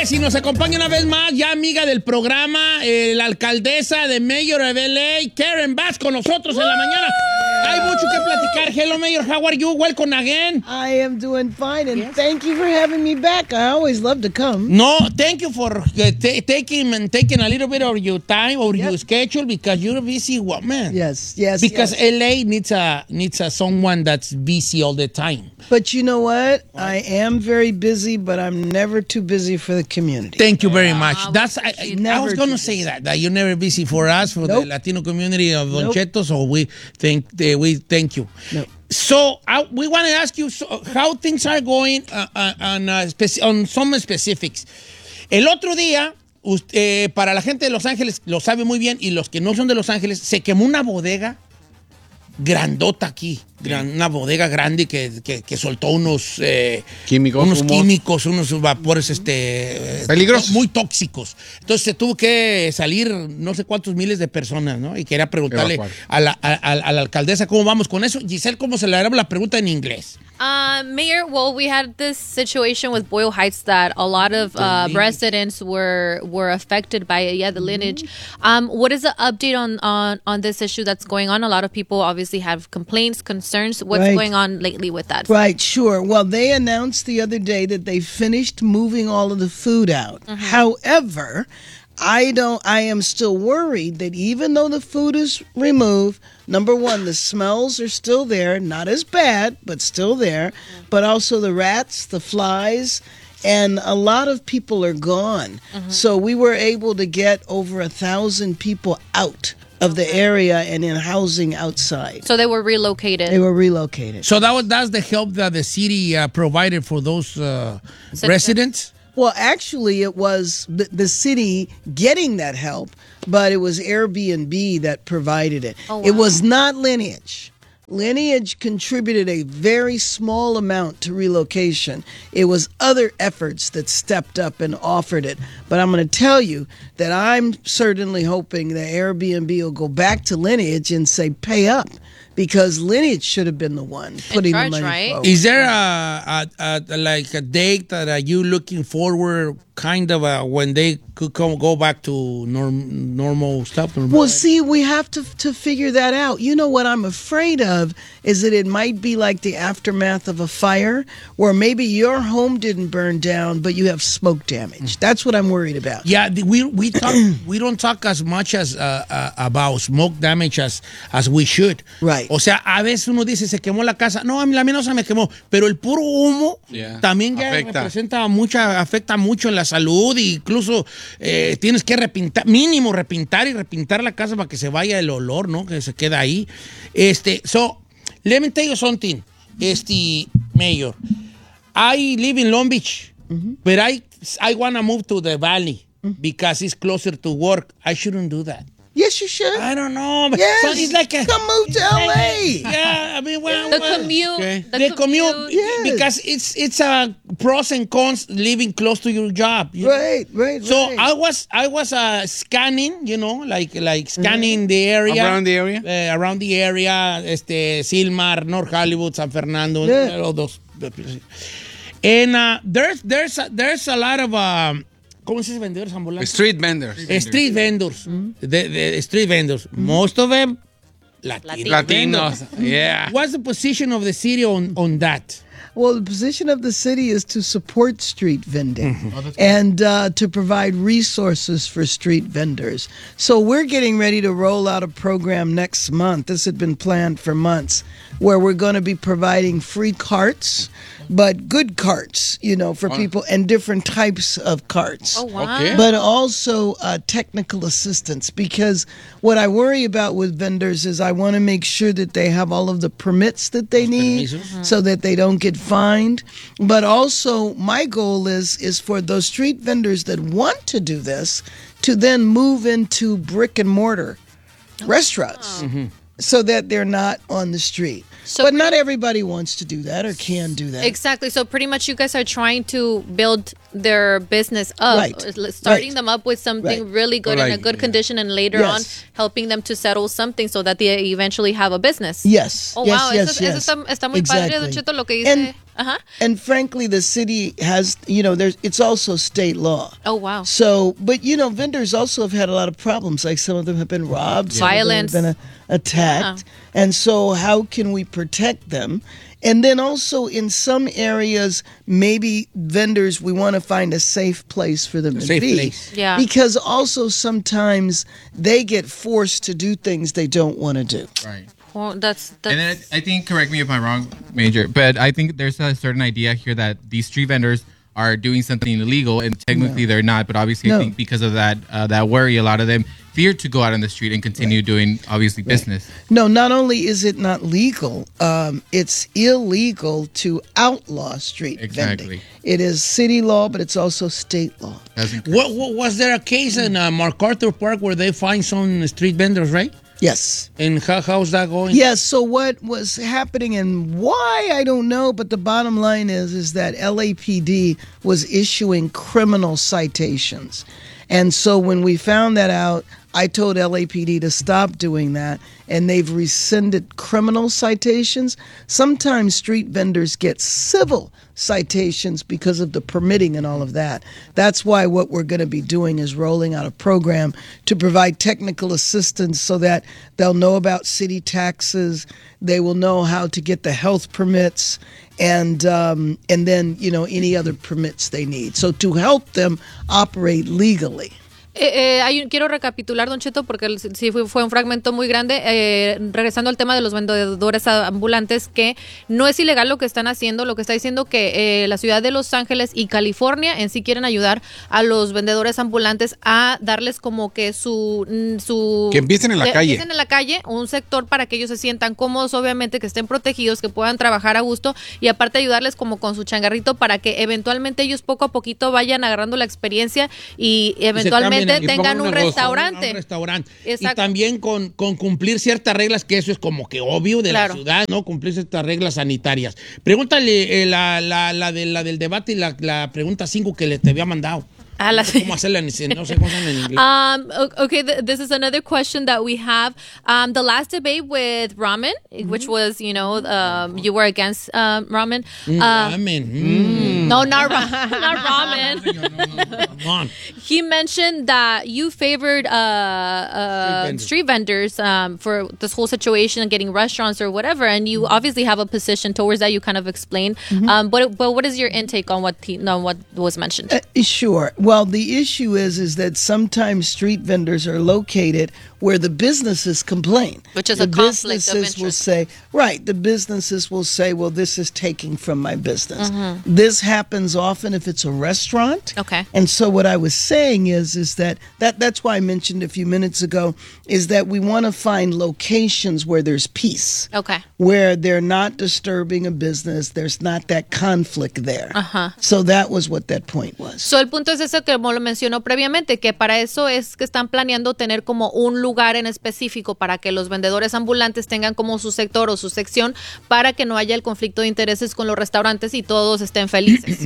Señores, y nos acompaña una vez más, ya amiga del programa, la alcaldesa de Mayor of LA, Karen Bass, con nosotros en la mañana. Hay mucho que platicar. Hello, Mayor. How are you? Welcome again. I am doing fine, and thank you for having me back. I always love to come. No, thank you for taking a little bit of your time or your schedule because you're a busy woman. Yes. Because LA needs a someone that's busy all the time. But you know what? I am very busy, but I'm never too busy for the community. Thank you very much. I was going to say that you're never busy for us, for the Latino community of Don Cheto, so we thank you. Nope. So we want to ask you how things are going on some specifics. El otro día, para la gente de Los Ángeles, lo sabe muy bien, y los que no son de Los Ángeles, se quemó una bodega grandota aquí, una bodega grande que soltó unos químicos, unos vapores peligrosos, muy tóxicos. Entonces se tuvo que salir no sé cuántos miles de personas, ¿no? Y quería preguntarle a la alcaldesa cómo vamos con eso. Giselle, ¿cómo se le hará la pregunta en inglés? Mayor, well, we had this situation with Boyle Heights that a lot of residents were affected by the lineage. What is the update on this issue that's going on? A lot of people obviously have complaints, concerns. What's going on lately with that? Right, sure. Well, they announced the other day that they finished moving all of the food out. However, I am still worried that even though the food is removed, number one, the smells are still there, not as bad, but still there, but also the rats, the flies, and a lot of people are gone. So we were able to get over 1,000 people out of the area and in housing outside. So they were relocated. So that's the help that the city provided for those residents? Well, actually, it was the city getting that help, but it was Airbnb that provided it. Oh, wow. It was not Lineage. Lineage contributed a very small amount to relocation. It was other efforts that stepped up and offered it. But I'm going to tell you that I'm certainly hoping that Airbnb will go back to Lineage and say, pay up. Because Lineage should have been the one putting the money forward. Is there a date that you looking forward, kind of when they could go back to normal stuff? Well, see, we have to figure that out. You know what I'm afraid of is that it might be like the aftermath of a fire, where maybe your home didn't burn down, but you have smoke damage. That's what I'm worried about. Yeah, we don't talk as much as about smoke damage as we should. Right. O sea, a veces uno dice, se quemó la casa. No, la mía no se me quemó. Pero el puro humo también ya afecta mucho en la salud. E incluso tienes que repintar la casa para que se vaya el olor, ¿no? Que se queda ahí. So, let me tell you something, Mayor. I live in Long Beach, but I want to move to the Valley because it's closer to work. I shouldn't do that. Yes, you should. I don't know. But yes. So it's like come move to LA. Yeah, I mean, the commute. Yes. Because it's a pros and cons living close to your job. Right. So I was scanning, like scanning the area. Around the area? Silmar, North Hollywood, San Fernando, all those. And there's a lot of ¿cómo se dice vendedores ambulantes? Street vendors. Street vendors. The street vendors. Most of them Latinos. Yeah. What's the position of the city on that? Well, the position of the city is to support street vending and to provide resources for street vendors. So we're getting ready to roll out a program next month. This had been planned for months, where we're going to be providing free carts, but good carts, for people, and different types of carts. Oh, wow. Okay. But also technical assistance, because what I worry about with vendors is I want to make sure that they have all of the permits that they need so that they don't get fined. But also my goal is for those street vendors that want to do this to then move into brick and mortar restaurants so that they're not on the street. But not everybody wants to do that or can do that. Exactly. So pretty much you guys are trying to build their business up, starting them up with something really good in a good condition, and later on helping them to settle something so that they eventually have a business. Yes. Oh, wow. Yes. Eso está muy padre, Don Cheto, lo que dice. And frankly, the city has, it's also state law. Oh, wow. So, but, vendors also have had a lot of problems. Like some of them have been robbed. Violence. Some of them have been attacked. Yeah. And so how can we protect them? And then also in some areas, maybe vendors, we want to find a safe place for them to be. Place. Yeah. Because also sometimes they get forced to do things they don't want to do. Right. Well, that's And then I think, correct me if I'm wrong, Major, but I think there's a certain idea here that these street vendors are doing something illegal, and technically they're not. But obviously, I think because of that worry, a lot of them fear to go out on the street and continue doing, obviously, business. No, not only is it not legal, it's illegal to outlaw street vending. It is city law, but it's also state law. What was there a case in MacArthur Park where they find some street vendors, right? Yes. And how's that going? Yes, so what was happening and why, I don't know, but the bottom line is that LAPD was issuing criminal citations. And so when we found that out, I told LAPD to stop doing that, and they've rescinded criminal citations. Sometimes street vendors get civil citations because of the permitting and all of that. That's why what we're going to be doing is rolling out a program to provide technical assistance so that they'll know about city taxes, they will know how to get the health permits, and then, any other permits they need. So to help them operate legally. Quiero recapitular, Don Cheto, porque sí fue un fragmento muy grande. Regresando al tema de los vendedores ambulantes, que no es ilegal lo que están haciendo. Lo que está diciendo que la ciudad de Los Ángeles y California en sí quieren ayudar a los vendedores ambulantes a darles como que su que empiecen en la calle. Empiecen en la calle, un sector para que ellos se sientan cómodos, obviamente que estén protegidos, que puedan trabajar a gusto, y aparte ayudarles como con su changarrito para que eventualmente ellos poco a poquito vayan agarrando la experiencia y eventualmente tengan un restaurante. Y también con cumplir ciertas reglas, que eso es como que obvio de la ciudad, ¿no? Cumplir ciertas reglas sanitarias. Pregúntale la del debate y la pregunta 5 que te había mandado. ¿Cómo hacerla? No sé cómo se llama en inglés. Okay, this is another question that we have. The last debate with ramen, which was, you were against ramen. Ramen. No, not ramen. Come on. He mentioned that you favored street vendors for this whole situation and getting restaurants or whatever, and you obviously have a position towards that. You kind of explained. But what is your intake on what was mentioned? Sure. Well, the issue is that sometimes street vendors are located where the businesses complain. Which is a conflict of interest. The businesses will say, well, this is taking from my business. This happens often if it's a restaurant. Okay. And so what I was saying is that's why I mentioned a few minutes ago, is that we want to find locations where there's peace. Okay. Where they're not disturbing a business, there's not that conflict there. So that was what that point was. So el punto es eso que como lo mencionó previamente, que para eso es que están planeando tener como un lugar en específico para que los vendedores ambulantes tengan como su sector o su sección para que no haya el conflicto de intereses con los restaurantes y todos estén felices.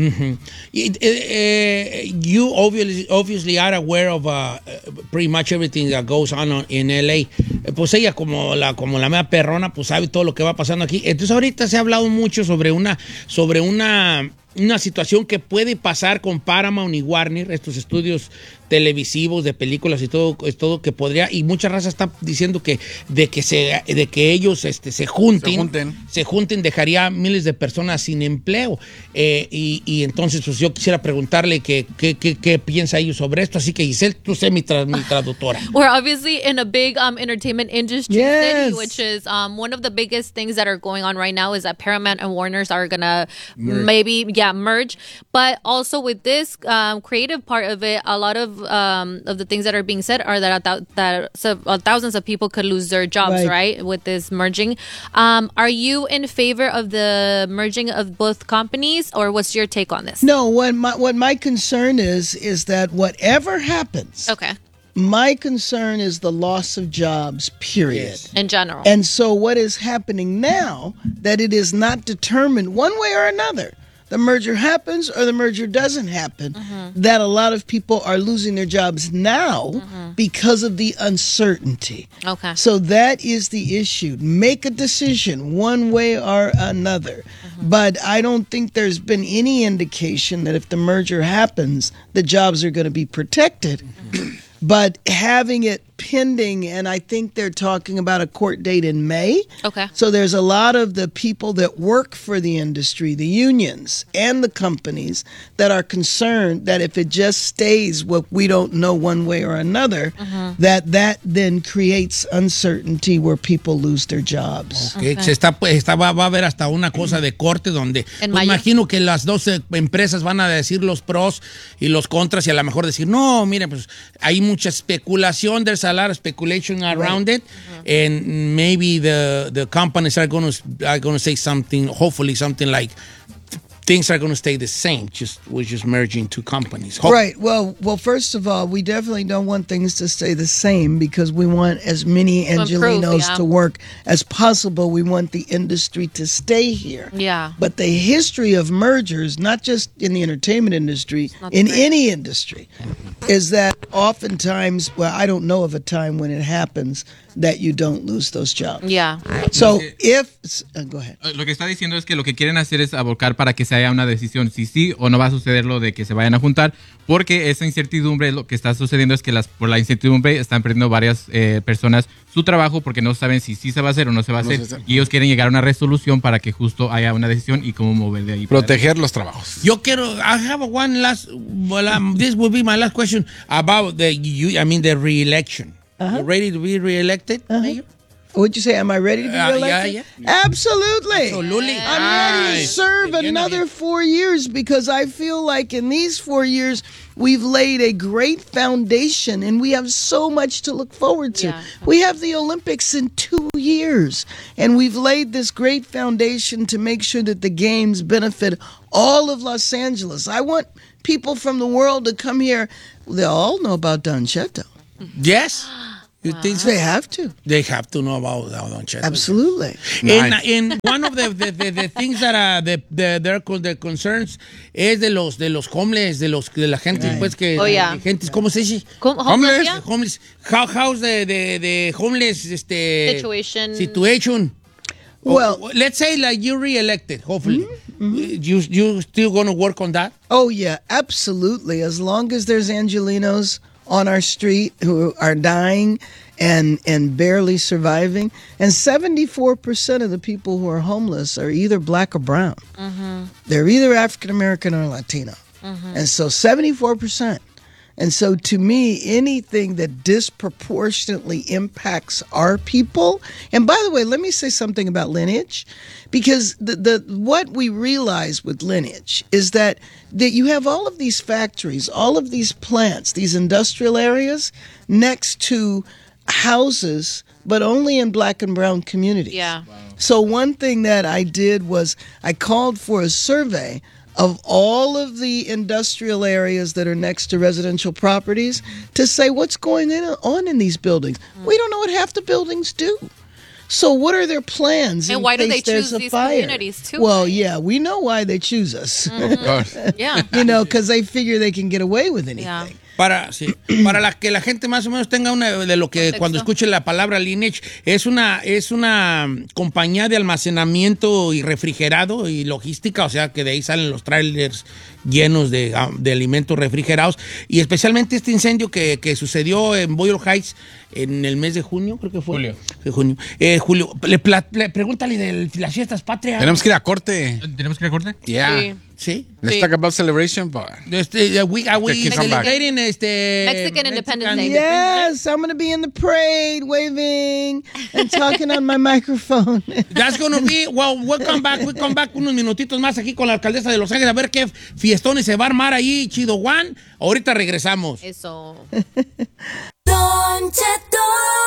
You obviously are aware of pretty much everything that goes on in LA. Pues ella como la mea perrona, pues sabe todo lo que va pasando aquí. Entonces ahorita se ha hablado mucho sobre una situación que puede pasar con Paramount y Warner, estos estudios televisivos de películas y todo que podría, y mucha raza está diciendo que de que ellos se junten dejaría miles de personas sin empleo, y entonces pues yo quisiera preguntarle qué piensa ellos sobre esto, así que Giselle, tú sé mi traductora. We're obviously in a big entertainment industry city, which is one of the biggest things that are going on right now is that Paramount and Warner's are gonna merge, but also with this creative part of it, a lot of the things that are being said are that thousands of people could lose their jobs, right, with this merging. Are you in favor of the merging of both companies, or what's your take on this? No, what my concern is that whatever happens, okay, my concern is the loss of jobs, period. Yes. In general. And so what is happening now, that it is not determined one way or another, the merger happens or the merger doesn't happen, that a lot of people are losing their jobs now because of the uncertainty. Okay. So that is the issue. Make a decision one way or another. But I don't think there's been any indication that if the merger happens, the jobs are going to be protected. But having it pending, and I think they're talking about a court date in May. Okay. So there's a lot of the people that work for the industry, the unions and the companies, that are concerned that if it just stays what we don't know one way or another, that then creates uncertainty where people lose their jobs. Okay. Va a haber hasta una cosa de corte donde imagino que las dos empresas van a decir los pros y los contras y a lo mejor decir, no, miren, pues hay mucha especulación, there's a lot of speculation around it, and maybe the companies are going to say something, hopefully something like, things are going to stay the same. We're just merging two companies. Right. Well, first of all, we definitely don't want things to stay the same because we want as many Angelenos to work as possible. We want the industry to stay here. Yeah. But the history of mergers, not just in the entertainment industry, in any industry, is that oftentimes, well, I don't know of a time when it happens that you don't lose those jobs. Yeah. So go ahead. Lo que está diciendo es que lo que quieren hacer es abocar para que se haya una decisión si sí o no va a suceder lo de que se vayan a juntar, porque esa incertidumbre, lo que está sucediendo es que por la incertidumbre están perdiendo varias personas su trabajo porque no saben si sí se va a hacer o no se va a hacer, y ellos quieren llegar a una resolución para que justo haya una decisión y cómo mover de ahí. Proteger los trabajos. Yo quiero, I have one last, this will be my last question about the re-election. You ready to be re-elected, Mayor? What'd you say? Am I ready to be reelected? Yeah. Absolutely. Absolutely. I'm ready to serve another 4 years because I feel like in these 4 years we've laid a great foundation and we have so much to look forward to. Yeah. We have the Olympics in 2 years and we've laid this great foundation to make sure that the games benefit all of Los Angeles. I want people from the world to come here. They all know about Don Cheto. Yes. You think so? They have to. They have to know about Don Cheto. Absolutely. Nice. And one of the things that the concerns es de los homeless, de la gente, pues que gente, ¿cómo se dice? Homeless. Homeless. How's the homeless situation? Well, let's say like you're re-elected, hopefully. You still going to work on that? Oh yeah, absolutely. As long as there's Angelenos on our street who are dying and barely surviving. And 74% of the people who are homeless are either black or brown. They're either African American or Latino. And so 74%. And so to me, anything that disproportionately impacts our people, and by the way, let me say something about lineage, because what we realize with lineage is that you have all of these factories, all of these plants, these industrial areas next to houses, but only in black and brown communities. Yeah. Wow. So one thing that I did was I called for a survey of all of the industrial areas that are next to residential properties to say what's going on in these buildings. We don't know what half the buildings do. So what are their plans? And why do they choose these communities too? Well, yeah, we know why they choose us. Yeah. You know, because they figure they can get away with anything. Yeah. Para que la gente más o menos tenga una de lo que cuando escuche la palabra lineage es una compañía de almacenamiento y refrigerado y logística, o sea que de ahí salen los trailers llenos de alimentos refrigerados, y especialmente este incendio que sucedió en Boyle Heights en el mes de junio, creo que fue. Julio. Julio, pregúntale de las fiestas patrias. Tenemos que ir a corte. Yeah. Sí. Let's talk about celebration, but are we celebrating Mexican Independence Day? Yes, I'm going to be in the parade, waving and talking on my microphone. That's going to be, we'll come back unos minutitos más aquí con la alcaldesa de Los Ángeles a ver qué fiestones se va a armar ahí, Chido Juan. Ahorita regresamos. Eso. Don Cheto.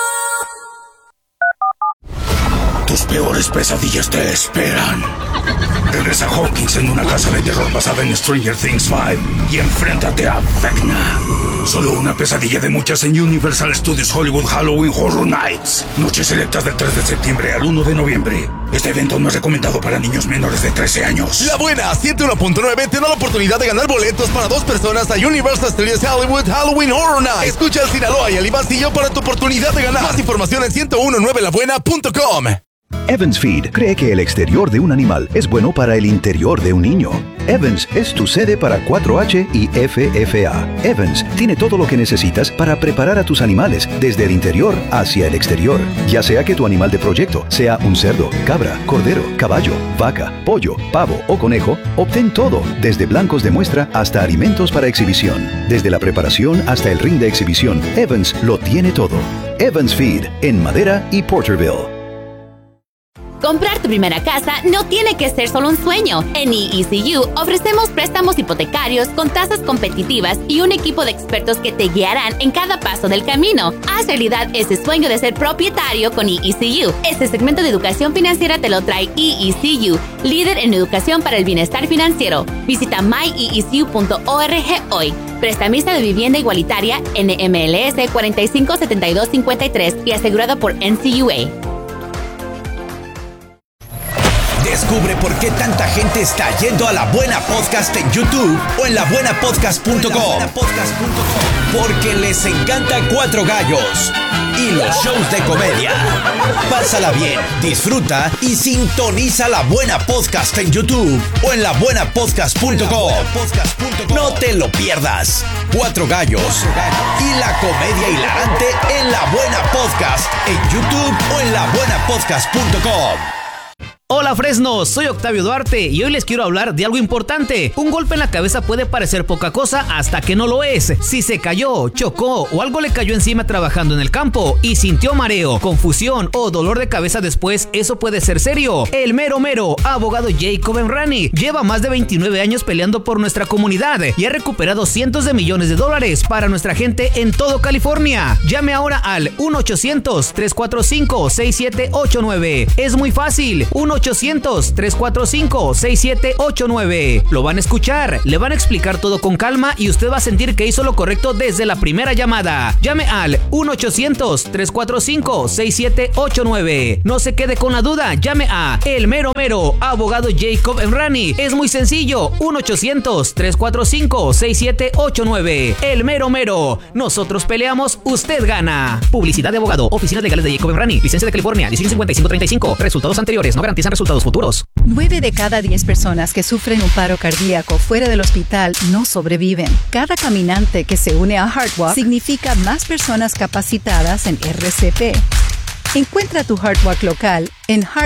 Tus peores pesadillas te esperan. Regresa Hawkins en una casa de terror basada en Stranger Things 5 y enfréntate a Vecna. Solo una pesadilla de muchas en Universal Studios Hollywood Halloween Horror Nights. Noches selectas del 3 de septiembre al 1 de noviembre. Este evento no es recomendado para niños menores de 13 años. La Buena 101.9 te da la oportunidad de ganar boletos para 2 personas a Universal Studios Hollywood Halloween Horror Nights. Escucha al Sinaloa y al Ibancillo para tu oportunidad de ganar. Más información en 1019labuena.com. Evans Feed cree que el exterior de un animal es bueno para el interior de un niño. Evans es tu sede para 4H y FFA. Evans tiene todo lo que necesitas para preparar a tus animales desde el interior hacia el exterior. Ya sea que tu animal de proyecto sea un cerdo, cabra, cordero, caballo, vaca, pollo, pavo o conejo, obtén todo, desde blancos de muestra hasta alimentos para exhibición. Desde la preparación hasta el ring de exhibición, Evans lo tiene todo. Evans Feed, en Madera y Porterville. Comprar tu primera casa no tiene que ser solo un sueño. En EECU ofrecemos préstamos hipotecarios con tasas competitivas y un equipo de expertos que te guiarán en cada paso del camino. Haz realidad ese sueño de ser propietario con EECU. Este segmento de educación financiera te lo trae EECU, líder en educación para el bienestar financiero. Visita myecu.org hoy. Prestamista de vivienda igualitaria NMLS 457253 y asegurado por NCUA. Descubre por qué tanta gente está yendo a La Buena Podcast en YouTube o en labuenapodcast.com. Porque les encanta Cuatro Gallos y los shows de comedia. Pásala bien, disfruta y sintoniza La Buena Podcast en YouTube o en labuenapodcast.com. No te lo pierdas. Cuatro Gallos y la comedia hilarante en La Buena Podcast en YouTube o en labuenapodcast.com. Hola Fresno, soy Octavio Duarte y hoy les quiero hablar de algo importante. Un golpe en la cabeza puede parecer poca cosa hasta que no lo es. Si se cayó, chocó o algo le cayó encima trabajando en el campo y sintió mareo, confusión o dolor de cabeza después, eso puede ser serio. El mero mero, abogado Jacob Emrani, lleva más de 29 años peleando por nuestra comunidad y ha recuperado cientos de millones de dólares para nuestra gente en todo California. Llame ahora al 1-800-345-6789. Es muy fácil, 1-800-345-6789. Lo van a escuchar, le van a explicar todo con calma y usted va a sentir que hizo lo correcto desde la primera llamada. Llame al 1-800-345-6789. No se quede con la duda, llame a El Mero Mero, abogado Jacob Emrani. Es muy sencillo, 1-800-345-6789. El Mero Mero. Nosotros peleamos, usted gana. Publicidad de abogado, oficinas legales de Jacob Emrani, licencia de California, 185535. Resultados anteriores no garantizan resultados futuros. 9 de cada 10 personas que sufren un paro cardíaco fuera del hospital no sobreviven. Cada caminante que se une a Heartwalk significa más personas capacitadas en RCP. Encuentra tu Heartwalk local en